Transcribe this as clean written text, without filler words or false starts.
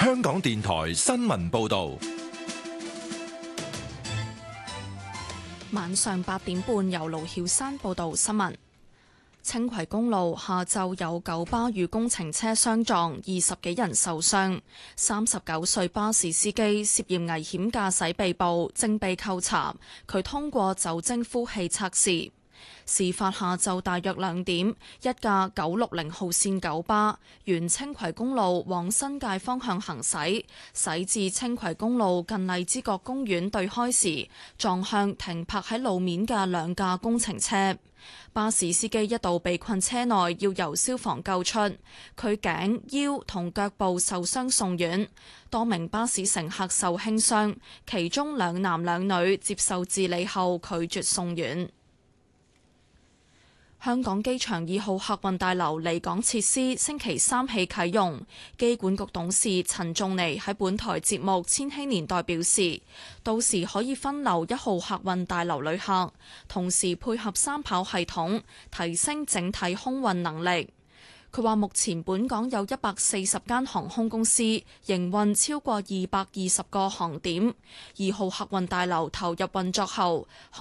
香港電台新聞報道。 晚上8點半，由盧曉山報道新聞。青葵公路下晝有九巴與工程車相撞，20幾人受傷。39歲巴士司機涉嫌危險駕駛被捕，正被扣查。佢通過酒精呼氣測試。事發下晝大約2點，一架960號線九巴沿青葵公路往新界方向行駛，駛至青葵公路近荔枝角公園對開時，撞向停泊喺路面嘅2架工程車。巴士司機一度被困車內，要由消防救出，佢頸、腰同腳部受傷送院。多名巴士乘客受輕傷，其中2男2女接受治理後拒絕送院。香港機場2號客運大樓離港設施星期3起啟用。機管局董事陳仲尼喺本台節目《千禧年代》表示，到時可以分流1號客運大樓旅客，同時配合3跑系統，提升整體空運能力。佢話目前本港有140間航空公司營運超過220個航點，2號客運大樓投入運作後，